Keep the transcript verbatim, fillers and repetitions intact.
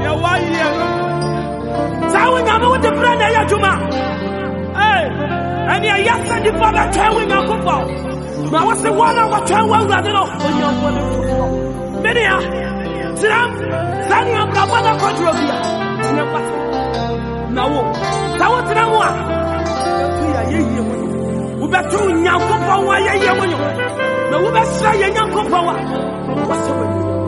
Yeah, why you? So we never with the friend I do ma. Hey, and yeah, yes, and the father telling our football. Now what's the one of what I want to know when you're going to Many are Sam, Sunny and Gabana Controbia. Now, I want to know what. We better to young couple, why you? No, we better say young couple. What's the